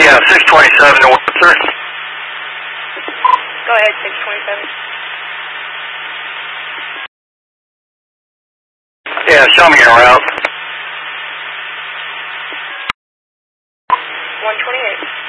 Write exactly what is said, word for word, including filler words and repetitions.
Yeah, six twenty-seven to Windsor. Go ahead, six twenty-seven. Yeah, show me your route. one twenty-eight.